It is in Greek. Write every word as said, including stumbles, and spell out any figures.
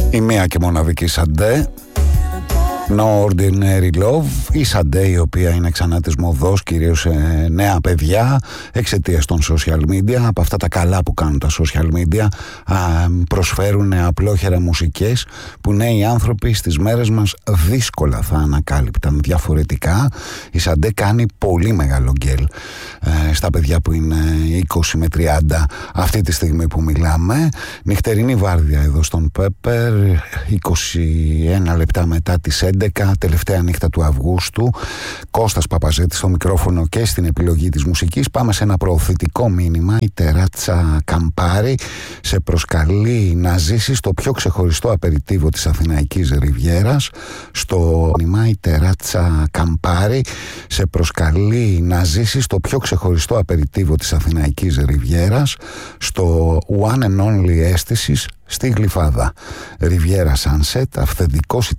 Η μία και μοναδική Σαντέ, No Ordinary Love, η Σαντέ η οποία είναι ξανά της μοδός, κυρίως σε νέα παιδιά, εξαιτίας των social media. Από αυτά τα καλά που κάνουν τα social media, α, προσφέρουν απλόχερα μουσικές που νέοι άνθρωποι στις μέρες μας δύσκολα θα ανακάλυπταν διαφορετικά. Η Σαντέ κάνει πολύ μεγάλο γκέλ ε, στα παιδιά που είναι είκοσι με τριάντα αυτή τη στιγμή που μιλάμε. Νυχτερινή βάρδια εδώ στον Πέπερ, είκοσι ένα λεπτά μετά τις έντεκα, τελευταία νύχτα του Αυγούστου. Κώστας Παπαζέτης στο μικρόφωνο και στην επιλογή της μουσικής. Πάμε σε ένα προωθητικό μήνυμα. Η Τεράτσα Καμπάρη σε προσκαλεί να ζήσεις το πιο ξεχωριστό απεριτίβο της Αθηναϊκής Ριβιέρας. Στο μήνυμα η Τεράτσα Καμπάρη σε προσκαλεί να ζήσεις το πιο ξεχωριστό απεριτίβο της Αθηναϊκής Ριβιέρας στο One and Only Αίσθησης στη Γλυφάδα. Ριβιέρα Sunset, αυθεντικός